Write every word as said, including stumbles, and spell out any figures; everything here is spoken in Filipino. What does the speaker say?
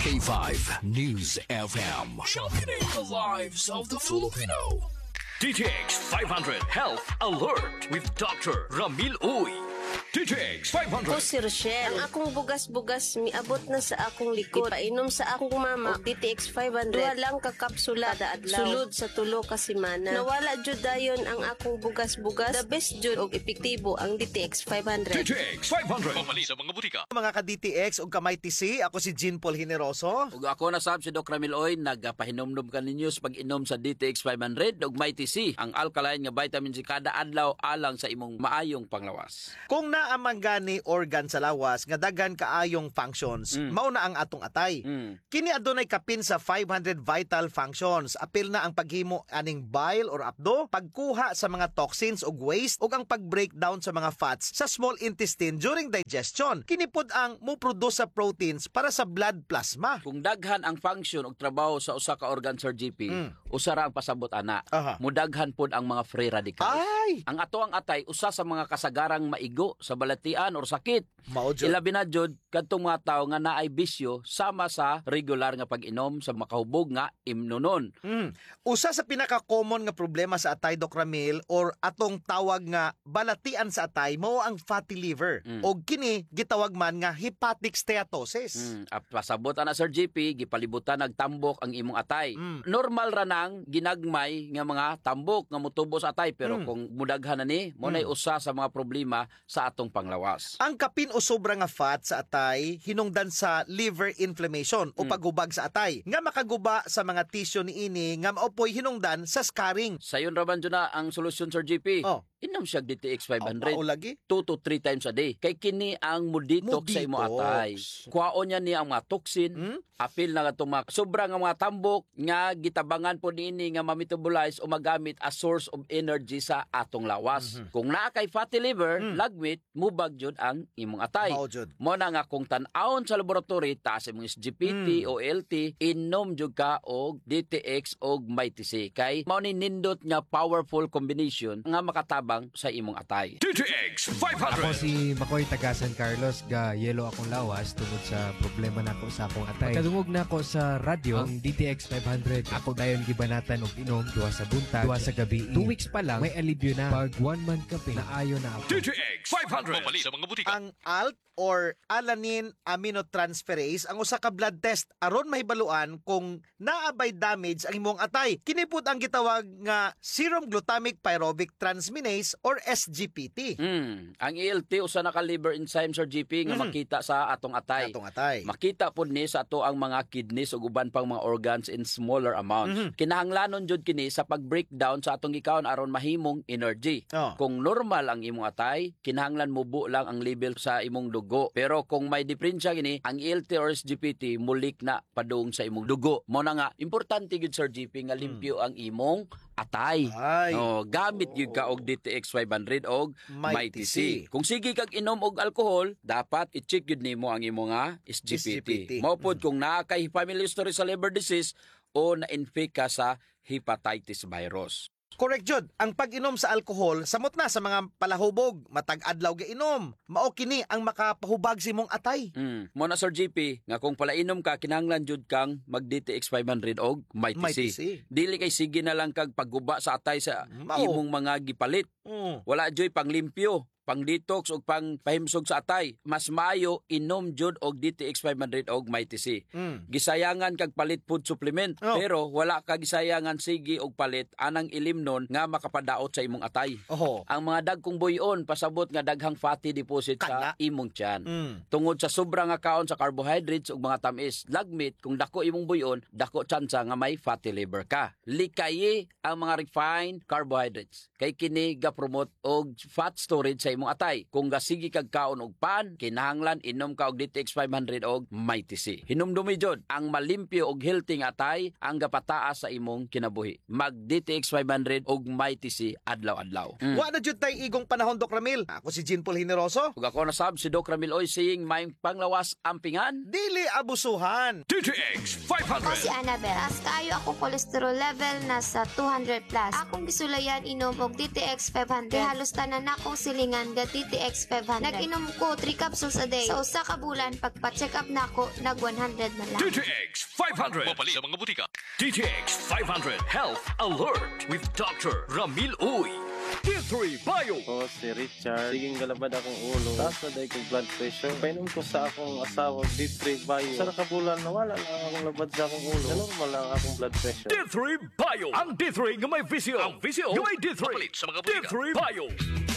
K five News F M. Sharpening the lives of the Filipino. D T X five hundred Health Alert with Doctor Ramil Uy. D T X five hundred. Ako si Rochelle. Ang akong bugas-bugas miabot na sa akong likod. Painom sa akong mama og D T X five hundred. Duha lang ka kapsula kada adlaw. Sulod sa tulo ka semana. Nawala jud dayon ang akong bugas-bugas. The best jud og epektibo ang D T X five hundred. D T X five hundred. Pamali sa mga butika. Mga ka-D T X ug kamay T C, ako si Jean Paul Generoso. Ug ako na sab si Doc Ramil Oy, nagapahinomdom ka ninyo sa pag-inom sa D T X five hundred ug may T C, ang alkaline nga vitamin C kada adlaw alang sa imong maayong panglawas. Kung naamang gani organ sa lawas nga daghan kaayong functions, Mm. mao na ang atong atay. Mm. Kini adunay kapin sa five hundred vital functions. Apil na ang paghimo aning bile or apdo, pagkuha sa mga toxins ug waste ug ang pag-breakdown sa mga fats sa small intestine during digestion. Kini pud ang mo-produce sa proteins para sa blood plasma. Kung daghan ang function ug trabaho sa usa ka organ, Sir G P, Mm. usa ra ang pasabot ana. Aha. Mudaghan pud ang mga free radicals. Ay! Ang ato ang atay usa sa mga kasagarang maigo sa balatian or sakit. Mao jud. Ilabi na jud kadtong mga tawo nga naay bisyo sama sa regular nga pag-inom sa makahubog nga imnunon. Mm. Usa sa pinaka-common nga problema sa atay, Doc Ramil, or atong tawag nga balatian sa atay, mao ang fatty liver. Mm. O kini gitawag man nga hepatic steatosis. Mm, ap- pasabot ana Sir G P, gipalibutan nagtambok ang imong atay. Mm. Normal ra nang ginagmay nga mga tambok nga mutubo sa atay, pero Mm. kung mudaghan na ni, mo nay Mm. usa sa mga problema sa atong panglawas. Ang kapin o sobra nga fat sa atay hinungdan sa liver inflammation o Mm. paghubag sa atay nga makaguba sa mga tissue niini nga maopoy hinungdan sa scarring. Sayon raman dyan na ang solusyon, Sir G P. Oh. Inom siya D T X five hundred. Mao lagi. two to three times a day. Kay kini ang muditox sa imo Muditox. atay. Kuhaon niya niya ang mga toxin, Hmm? apil na nga mga sobrang nga mga tambok nga gitabangan po niini nga ma-metabolize o magamit as source of energy sa atong lawas. Mhm. Kung naa kay fatty liver, Mm. lagmit, mubag jud ang imong atay. Mao jud. Mo na nga kung tan-awon sa laboratory taas imong S G P T Mm. o L T, inom jud ka og D T X og may T C. Kay mao ni nindot nga powerful combination nga makatabang sa imong atay. D T X five Ako hundred. si Makoy taga San Carlos, ga yelo akong lawas tungod sa problema nako sa akong atay. Kadungog nako sa radyo ang D T X five hundred. Ako dayon gibanatan og inom duha sa buntag, duha sa gabi. Two weeks pa lang may alibyo na. Pag one month kape na ayo na ako. D T X five hundred. Pamali sa mga butika. Ang A L T or alanine aminotransferase ang usa ka blood test aron mahibaluan kung naabay damage ang imong atay. Kini pud ang gitawag nga serum glutamic pyruvic transminase or S G P T. Mm. Ang E L T usa na ka liver enzyme, Sir G P, nga Mhm. makita sa atong atay. Atong atay. Makita pud ni sa ato ang mga kidneys ug uban pang mga organs in smaller amounts. Mhm. Kinahanglanon jud kini sa pag-breakdown sa atong gikaon aron mahimong energy. Oh. Kung normal ang imong atay, kinahanglan mubo lang ang level sa imong dugo. Pero kung may diferensya gini, ang E L T or S G P T mulik na padung sa imong dugo. Mo na nga importante gid, Sir G P, nga limpyo ang imong atay. Ay. No, gamit gyud ka og D T X five hundred og May may T T C. C. Kung sige kag inom og alcohol, dapat i-check gyud nimo ang imong nga S G P T. S G P T. Mao pod kung naa kay family history sa liver disease o na-infect ka sa hepatitis virus. Correct jud. Ang pag-inom sa alcohol samot na sa mga palahubog, matag adlaw ga inom. Mao kini ang makapahubag sa imong atay. Mm. Mo na Sir G P, nga kung palainom ka, kinahanglan jud kang mag D T X five hundred og may T C. May T C. Dili kay sige na lang kag pagguba sa atay sa Mao. imong mga gipalit. Mm. Wala joy panglimpyo, pang detox ug pang pahimsog sa atay. Mas maayo inom jud og D T X five hundred og may T C. Mm. Gisayangan kag palit food supplement, Oh. pero wala ka gisayangan sige og palit anang ilimnon nga makapadaot sa imong atay. Oho. Ang mga dagkong buyon pasabot nga daghang fatty deposit Kana. sa imong tiyan. Mm. Tungod sa sobrang nga kaon sa carbohydrates ug mga tamis, lagmit kung dako imong buyon, dako tsansa nga may fatty liver ka. Likayi ang mga refined carbohydrates. Kay kini ga promote og fat storage sa imong atay. Kung gasigi kag kaon og pan, kinahanglan inom ka og D T X five hundred og may T C. Hinumdumi jud ang malimpyo og healthy nga atay ang gapataas sa imong kinabuhi. Mag D T X five hundred og may T C adlaw-adlaw. Mm. Wa na jud tay igong panahon, Doc Ramil. Ako si Jean Paul Generoso. Ug ako na sab si Doc Ramil Oy saying may panglawas ampingan. Dili abusuhan. D T X five Ako hundred. si Annabelle. As kaayo ako cholesterol level nasa two hundred plus. Akong gisulayan inom og D T X five hundred. Halos tanan akong silingan ganahan nga D T X five hundred. Nag-inom ko three capsules a day. Sa usa ka bulan, pagpa-check up na ako, nag one hundred na lang. D T X five hundred. Mapali sa mga butika. D T X five hundred Health Alert with Doctor Ramil Uy. D three Bio. Ako si Richard. Siging galabad akong ulo. Taas na dahil kong blood pressure. Painom ko sa akong asawang D three Bio. Sa nakabulan, nawala lang akong labad sa akong ulo. Normal lang akong blood pressure. D three Bio. Ang D three nga may visyo. Ang visyo nga may D three. Mapalit sa mga butika. D three Bio.